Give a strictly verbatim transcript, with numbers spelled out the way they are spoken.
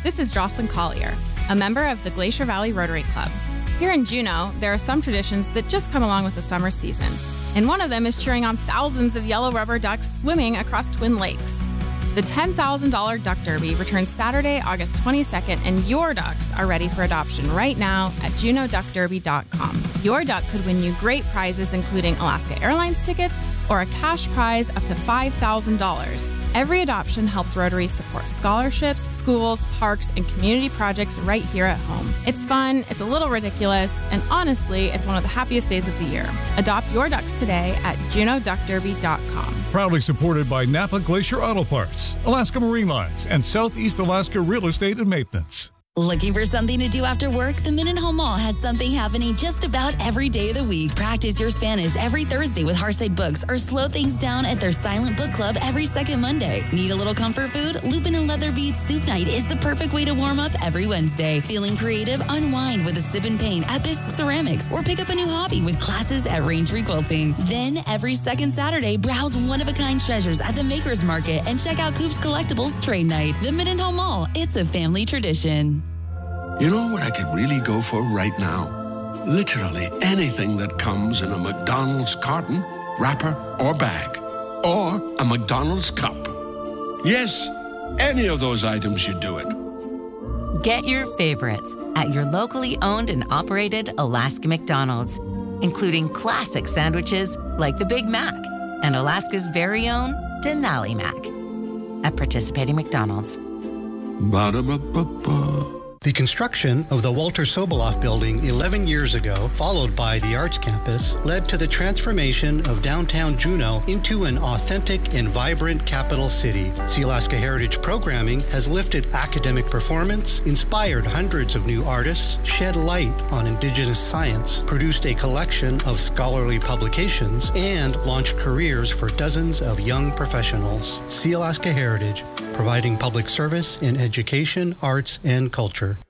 This is Jocelyn Collier, a member of the Glacier Valley Rotary Club. Here in Juneau, there are some traditions that just come along with the summer season, and one of them is cheering on thousands of yellow rubber ducks swimming across Twin Lakes. The ten thousand dollars Duck Derby returns Saturday, August twenty-second, and your ducks are ready for adoption right now at juneau duck derby dot com. Your duck could win you great prizes, including Alaska Airlines tickets or a cash prize up to five thousand dollars. Every adoption helps Rotary support scholarships, schools, parks, and community projects right here at home. It's fun, it's a little ridiculous, and honestly, it's one of the happiest days of the year. Adopt your ducks today at juneau duck derby dot com. Proudly supported by Napa Glacier Auto Parts, Alaska Marine Lines, and Southeast Alaska Real Estate and Maintenance. Looking for something to do after work? The Mendenhall Mall has something happening just about every day of the week. Practice your Spanish every Thursday with Hearthside Books, or slow things down at their Silent Book Club every second Monday. Need a little comfort food? Lupin and Leather Beads Soup Night is the perfect way to warm up every Wednesday. Feeling creative? Unwind with a sip and paint at Bisque Ceramics, or pick up a new hobby with classes at Raintree Quilting. Then, every second Saturday, browse one-of-a-kind treasures at the Makers Market and check out Coop's Collectibles Trade Night. The Mendenhall Mall, it's a family tradition. You know what I could really go for right now? Literally anything that comes in a McDonald's carton, wrapper, or bag. Or a McDonald's cup. Yes, any of those items should do it. Get your favorites at your locally owned and operated Alaska McDonald's, including classic sandwiches like the Big Mac and Alaska's very own Denali Mac at participating McDonald's. Ba-da-ba-ba-ba. The construction of the Walter Soboleff Building eleven years ago, followed by the Arts Campus, led to the transformation of downtown Juneau into an authentic and vibrant capital city. Sealaska Heritage Programming has lifted academic performance, inspired hundreds of new artists, shed light on Indigenous science, produced a collection of scholarly publications, and launched careers for dozens of young professionals. Sealaska Heritage, providing public service in education, arts, and culture.